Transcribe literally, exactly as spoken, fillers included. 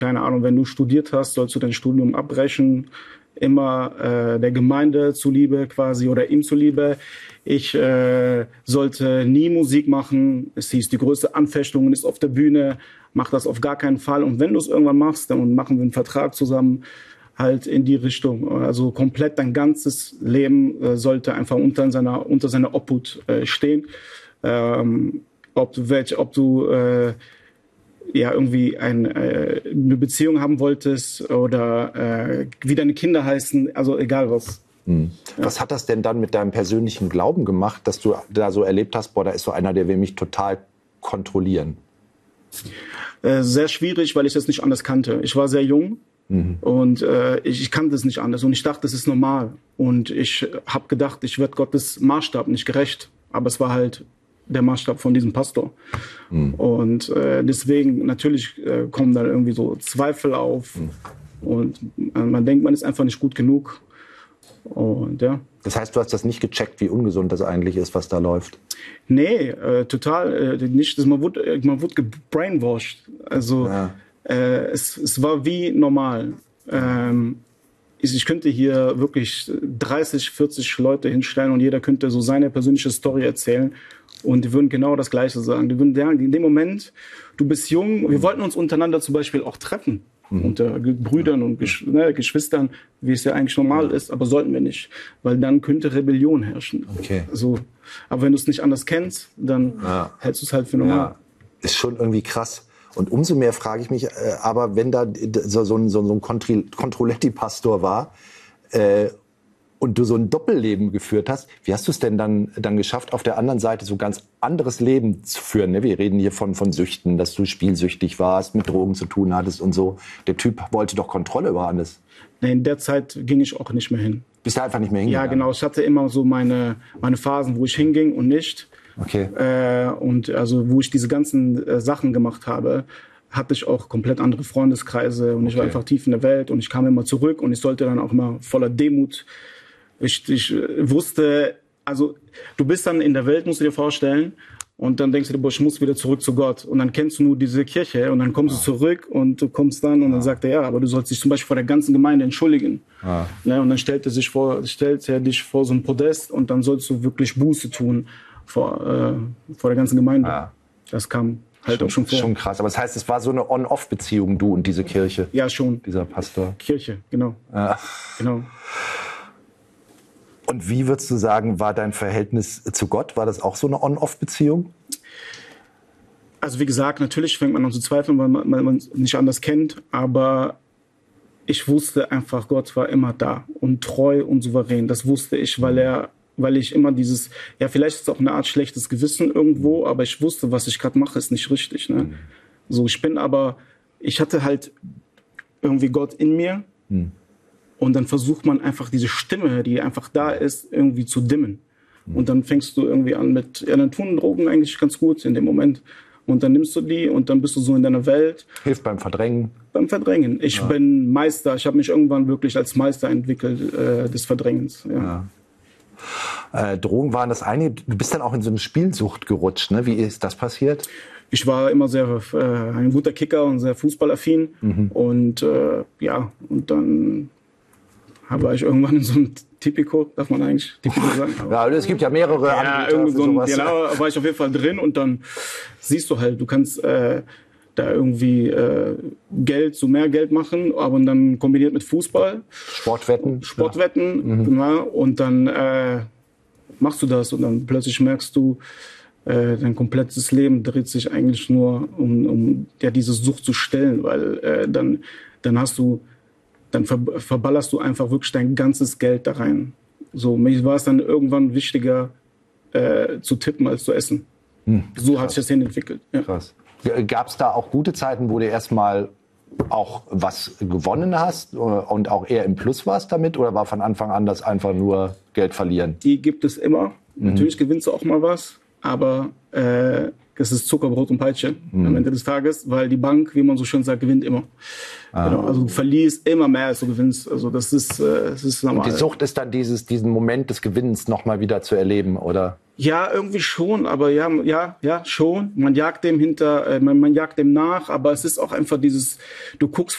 keine Ahnung, wenn du studiert hast, sollst du dein Studium abbrechen, immer äh, der Gemeinde zuliebe quasi oder ihm zuliebe. Ich äh, sollte nie Musik machen. Es hieß, die größte Anfechtung ist auf der Bühne. Mach das auf gar keinen Fall. Und wenn du es irgendwann machst, dann machen wir einen Vertrag zusammen, halt in die Richtung. Also komplett dein ganzes Leben äh, sollte einfach unter seiner, unter seiner Obhut äh, stehen. Ähm, ob du, welch, ob du äh, ja irgendwie ein, äh, eine Beziehung haben wolltest oder äh, wie deine Kinder heißen, also egal was. Hm. Ja. Was hat das denn dann mit deinem persönlichen Glauben gemacht, dass du da so erlebt hast, boah, da ist so einer, der will mich total kontrollieren? Äh, sehr schwierig, weil ich das nicht anders kannte. Ich war sehr jung. Mhm. Und äh, ich, ich kannte es nicht anders und ich dachte, das ist normal. Und ich habe gedacht, ich werde Gottes Maßstab nicht gerecht. Aber es war halt der Maßstab von diesem Pastor. Mhm. Und äh, deswegen, natürlich äh, kommen dann irgendwie so Zweifel auf. Mhm. Und äh, man denkt, man ist einfach nicht gut genug. Und ja. Das heißt, du hast das nicht gecheckt, wie ungesund das eigentlich ist, was da läuft? Nee, äh, total äh, nicht. Das, man wurde, man wurde gebrainwashed. Also ja. Äh, es, es war wie normal. Ähm, ich, ich könnte hier wirklich dreißig, vierzig Leute hinstellen und jeder könnte so seine persönliche Story erzählen und die würden genau das Gleiche sagen. Die würden sagen, in dem Moment, du bist jung, wir wollten uns untereinander zum Beispiel auch treffen, mhm. unter Brüdern und Gesch ne, Geschwistern, wie es ja eigentlich normal ja. ist, aber sollten wir nicht, weil dann könnte Rebellion herrschen. Okay. So. Aber wenn du es nicht anders kennst, dann ja. hältst du es halt für normal. Ja. Ist schon irgendwie krass. Und umso mehr frage ich mich, äh, aber wenn da so, so ein, so ein Controletti-Pastor war äh, und du so ein Doppelleben geführt hast, wie hast du es denn dann, dann geschafft, auf der anderen Seite so ganz anderes Leben zu führen? Ne? Wir reden hier von, von Süchten, dass du spielsüchtig warst, mit Drogen zu tun hattest und so. Der Typ wollte doch Kontrolle über alles. Nee, in der Zeit ging ich auch nicht mehr hin. Bist du einfach nicht mehr hingegangen? Ja, genau. Ich hatte immer so meine, meine Phasen, wo ich hinging und nicht. Okay. Äh, und also wo ich diese ganzen äh, Sachen gemacht habe, hatte ich auch komplett andere Freundeskreise und okay. ich war einfach tief in der Welt und ich kam immer zurück und ich sollte dann auch immer voller Demut. Ich, ich äh, wusste, also du bist dann in der Welt, musst du dir vorstellen, und dann denkst du dir, boah, ich muss wieder zurück zu Gott. Und dann kennst du nur diese Kirche und dann kommst ah. du zurück und du kommst dann und ah. dann sagt er, ja, aber du sollst dich zum Beispiel vor der ganzen Gemeinde entschuldigen. Ah. Ne, und dann stellt er sich vor, stellt er dich vor so ein Podest und dann sollst du wirklich Buße tun vor, äh, vor der ganzen Gemeinde. Ah. Das kam halt schon, auch schon vor. Schon krass. Aber das heißt, es war so eine On-Off-Beziehung, du und diese Kirche? Ja, schon. Dieser Pastor? Kirche, genau. Ah. Genau. Und wie würdest du sagen, war dein Verhältnis zu Gott? War das auch so eine On-Off-Beziehung? Also wie gesagt, natürlich fängt man an zu zweifeln, weil man, weil man es nicht anders kennt. Aber ich wusste einfach, Gott war immer da und treu und souverän. Das wusste ich, weil er, weil ich immer dieses, ja vielleicht ist es auch eine Art schlechtes Gewissen irgendwo, aber ich wusste, was ich gerade mache, ist nicht richtig. Ne? Mhm. So, ich bin aber, ich hatte halt irgendwie Gott in mir. Mhm. Und dann versucht man einfach diese Stimme, die einfach da ist, irgendwie zu dimmen. Mhm. Und dann fängst du irgendwie an mit, ja, dann tun Drogen eigentlich ganz gut in dem Moment. Und dann nimmst du die und dann bist du so in deiner Welt. Hilft beim Verdrängen? Beim Verdrängen. Ich ja. bin Meister. Ich habe mich irgendwann wirklich als Meister entwickelt äh, des Verdrängens. Ja. Ja. Äh, Drogen waren das eine. Du bist dann auch in so eine Spielsucht gerutscht. Ne? Wie ist das passiert? Ich war immer sehr äh, ein guter Kicker und sehr fußballaffin. Mhm. Und äh, ja, und dann war ich irgendwann in so einem Tipico, darf man eigentlich Tipico sagen? Ja, es gibt ja mehrere ja, Anbieter irgendwie so ein, sowas. Genau, war ich auf jeden Fall drin und dann siehst du halt, du kannst äh, da irgendwie äh, Geld, so mehr Geld machen, aber dann kombiniert mit Fußball. Sportwetten. Sportwetten, ja. Mhm. Ja, und dann äh, machst du das und dann plötzlich merkst du, äh, dein komplettes Leben dreht sich eigentlich nur um, um ja, diese Sucht zu stellen, weil äh, dann, dann hast du dann ver verballerst du einfach wirklich dein ganzes Geld da rein. So, mir war es dann irgendwann wichtiger, äh, zu tippen als zu essen. Hm, so hat sich das hin entwickelt. Ja. Krass. Gab es da auch gute Zeiten, wo du erstmal auch was gewonnen hast und auch eher im Plus warst damit? Oder war von Anfang an das einfach nur Geld verlieren? Die gibt es immer. Mhm. Natürlich gewinnst du auch mal was, aber äh, es ist Zuckerbrot und Peitsche mhm. am Ende des Tages, weil die Bank, wie man so schön sagt, gewinnt immer. Ah. Genau, also du verlierst immer mehr, als du gewinnst. Also das ist, äh, das ist normal. Und die Sucht ist dann dieses, diesen Moment des Gewinnens nochmal wieder zu erleben, oder? Ja, irgendwie schon, aber ja, ja, ja, schon. Man jagt dem hinter, äh, man, man jagt dem nach, aber es ist auch einfach dieses, du guckst